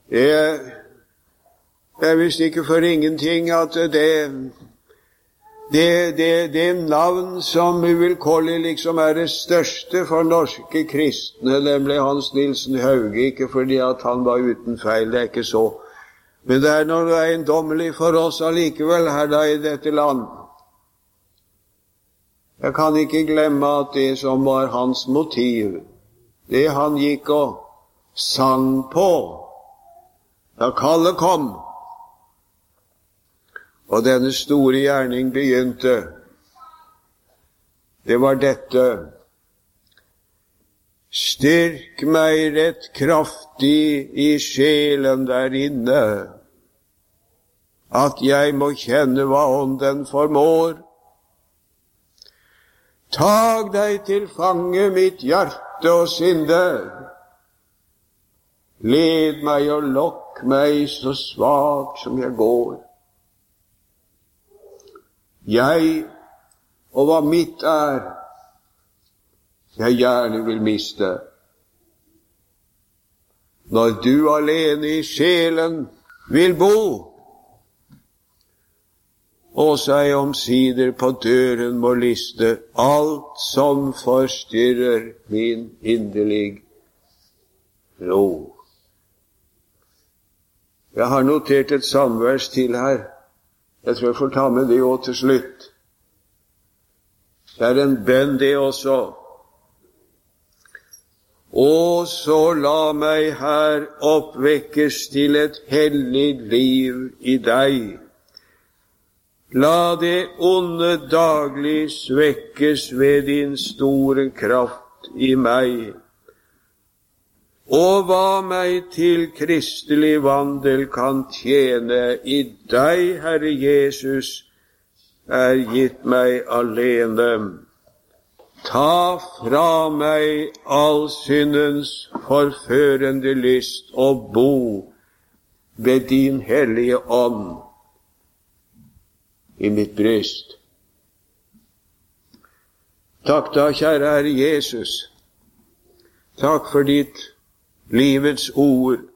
Det er visst ikke for ingenting at det navn som uvilkårlig liksom er det største for norske kristne, nemlig Hans Nilsen Hauge, ikke fordi at han var uten feil, det er ikke så. Men det er noe eiendommelig for oss allikevel her da i dette land. Jeg kan ikke glemme at det som var hans motiv, det han gikk og sang på da kallet kom, og denne store gjerning begynte, det var dette: styrk meg rett kraftig i sjelen der inne, at jeg må kjenne hva ånden formår. Tag deg til fange mitt hjerte og sinne, led meg og lokk meg så svak som jeg går. Jeg og hva mitt er, jeg gjerne vil miste. Når du alene i sjelen vil bo, og seg omsider på døren må liste alt som forstyrrer min inderlig ro. Jeg har notert et samvers til her. Jeg tror jeg får ta med det også til slutt. Det er en bønn det også. Og så la meg her oppvekkes til et hellig liv i deg. La det onde daglig svekkes ved din store kraft i meg. Og hva meg til kristelig vandel kan tjene i deg, Herre Jesus, er gitt meg alene. Ta fra meg all syndens forførende lyst og bo ved din hellige ånd i mitt bryst. Takk da, kjære Herre Jesus. Takk for ditt livets ord.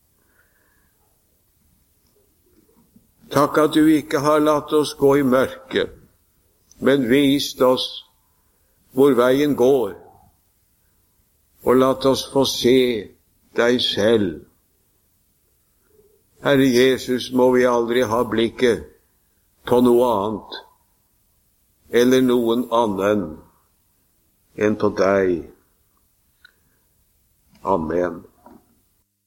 Takk at du ikke har latt oss gå i mørket, men vist oss hvor veien går, og latt oss få se deg selv. Herre Jesus, må vi aldri ha blikket på noe annet, eller noen annen enn på deg. Amen.